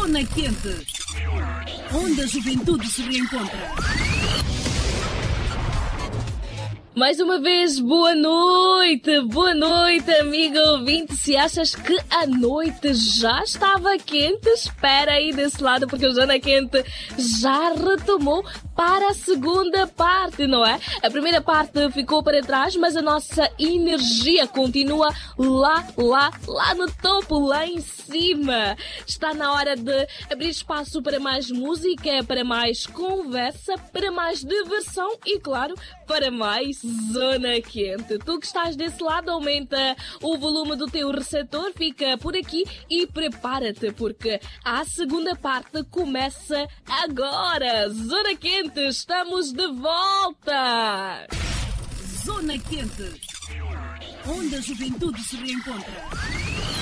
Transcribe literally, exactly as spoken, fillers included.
Zona Quente, onde a juventude se reencontra. Mais uma vez, boa noite, boa noite, amigo ouvinte. Se achas que a noite já estava quente, espera aí desse lado, porque o Zona Quente já retomou para a segunda parte, não é? A primeira parte ficou para trás, mas a nossa energia continua lá, lá, lá no topo, lá em cima. Está na hora de abrir espaço para mais música, para mais conversa, para mais diversão e, claro, para mais Zona Quente. Tu que estás desse lado, aumenta o volume do teu receptor, fica por aqui e prepara-te, porque a segunda parte começa agora. Zona Quente, estamos de volta! Zona Quente, onde a juventude se reencontra.